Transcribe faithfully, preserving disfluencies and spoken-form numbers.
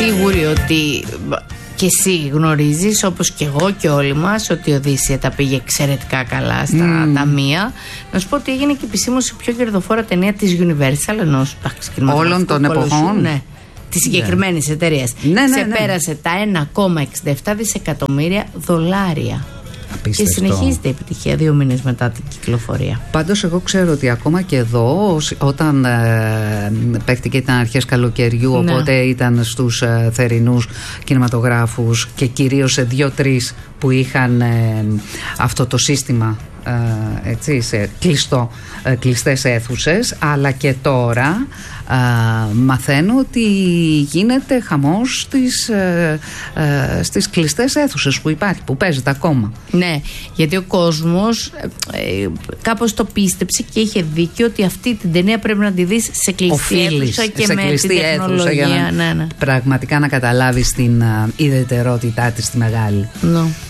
σίγουρη ότι και εσύ γνωρίζεις, όπως και εγώ και όλοι μας, ότι η Οδύσσεια τα πήγε εξαιρετικά καλά στα mm. ταμεία. Να σου πω ότι έγινε και επισήμως η πιο κερδοφόρα ταινία της Universal, ενός όλων των εποχών. Ναι. Τη συγκεκριμένη yeah. εταιρεία. Ναι, ναι, ξεπέρασε ναι. τα ένα κόμμα εξήντα επτά δισεκατομμύρια δολάρια. Απίστευτο. Και συνεχίζεται η επιτυχία δύο μήνες μετά την κυκλοφορία. Πάντως εγώ ξέρω ότι ακόμα και εδώ, όταν ε, παίχτηκε, ήταν αρχές καλοκαιριού, ναι. οπότε ήταν στους ε, θερινούς κινηματογράφους και κυρίως σε δύο-τρεις που είχαν ε, αυτό το σύστημα, ε, έτσι, σε κλειστό, ε, κλειστές αίθουσες, αλλά και τώρα ε, μαθαίνω ότι γίνεται χαμός στις, ε, ε, στις κλειστές αίθουσες που υπάρχει, που παίζεται ακόμα. Ναι, γιατί ο κόσμος ε, κάπως το πίστεψε και είχε δίκιο ότι αυτή την ταινία πρέπει να τη δεις σε κλειστή αίθουσα και σε με κλειστή την τεχνολογία. Για να, ναι, ναι. πραγματικά να καταλάβεις την uh, ιδιαιτερότητά της τη μεγάλη. No.